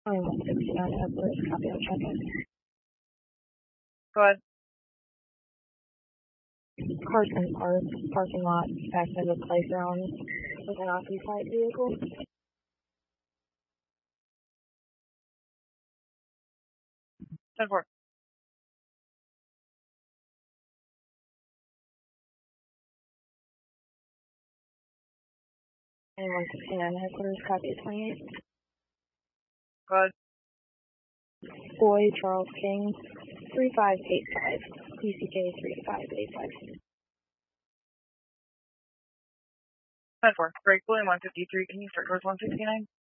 Only 169 Edwards, copy, I'll check in. Go ahead. Cars and parking lot, back of the playground with an occupied vehicle. Ten four. And 169 Edwards, copy, 28. Go ahead. Boy, Charles King, 3585, PCJ 3585. 10-4. Break blue and 153. Can you start towards 169?